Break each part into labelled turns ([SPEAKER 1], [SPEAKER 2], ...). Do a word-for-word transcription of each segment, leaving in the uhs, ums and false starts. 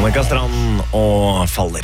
[SPEAKER 1] Monica Strand og Faller.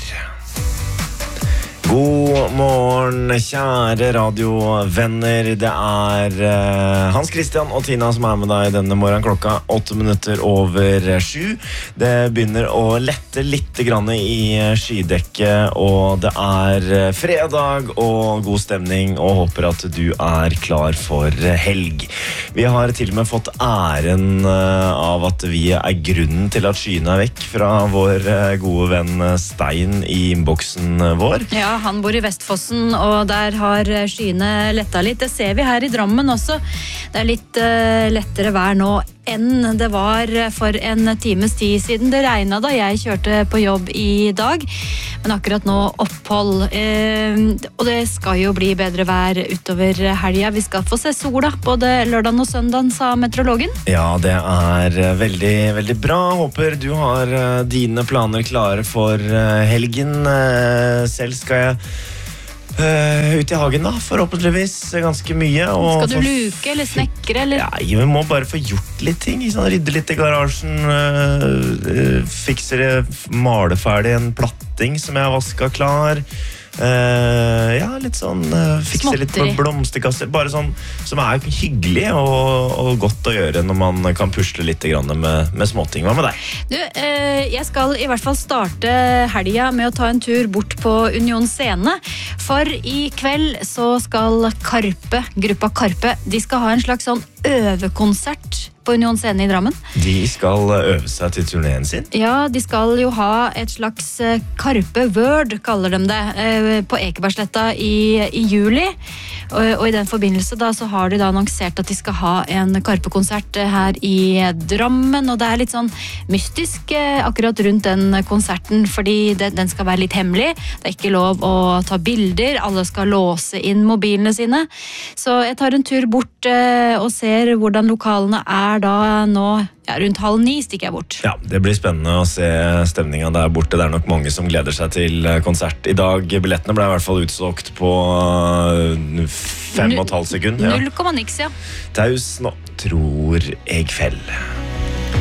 [SPEAKER 1] God morgen, kjære radiovenner. Det er uh, Hans Christian og Tina som er med deg denne morgen klokka åtte minutter over sju. Det begynner å lette litt grann i skydekket, og det er fredag og god stemning, og håper at du er klar for helg. Vi har til og med fått æren uh, av at vi er grunnen til at skyene er vekk fra vår uh, gode venn Stein i innboksen vår.
[SPEAKER 2] Ja, han bor i Vestfossen, og der har skyene letta litt. Det ser vi her i Drammen også. Det er litt uh, lettere vær nå enn det var for en times tid siden. Det regnet da jeg kjørte på jobb i dag, men akkurat nå opphold. Eh, og det skal jo bli bedre vær utover helga. Vi skal få se sola både lørdagen og søndagen, sa meteorologen.
[SPEAKER 1] Ja, det er veldig, veldig bra. Håper du har dine planer klare for helgen. Selv skal jeg Uh, ut i hagen da, forhåpentligvis ganske mye. Og
[SPEAKER 2] skal du luke eller snekre? Eller?
[SPEAKER 1] Ja, vi må bare få gjort litt ting. Sånn, rydde litt i garasjen, uh, uh, fikse det, male ferdig en platting som jeg har vasket klar. Uh, ja, litt sånn uh, fikse litt med blomsterkasser. Bare sånn som er hyggelig og, og godt å gjøre når man kan pusle litt grann med, med småting. Hva med deg?
[SPEAKER 2] Du, uh, jeg skal i hvert fall starte helga med å ta en tur bort på Union Scene. For i kveld så skal Karpe, gruppa Karpe, de skal ha en slags sånn øvekonsert på Union Scene i Drammen.
[SPEAKER 1] De skal øve seg til turneen sin?
[SPEAKER 2] Ja, de skal jo ha et slags Karpe Word, kaller de det, på Ekebergsletta i, i juli. Og, og i den forbindelse da, så har de da annonsert at de skal ha en Karpe-konsert her i Drammen, og det er litt sånn mystisk akkurat rundt den konserten, fordi det, den skal være litt hemmelig. Det er ikke lov å ta bilder, alle skal låse inn mobilene sine. Så jeg tar en tur bort og ser hvordan lokalene er da nå, ja, rundt halv ni stikker jeg bort.
[SPEAKER 1] Ja, det blir spennende å se stemningen der borte. Det er nok mange som gleder seg til konsert i dag. Billettene ble i hvert fall utsolgt på fem og et halvt sekund.
[SPEAKER 2] Null komma niks, ja.
[SPEAKER 1] Taus nå, tror jeg fell.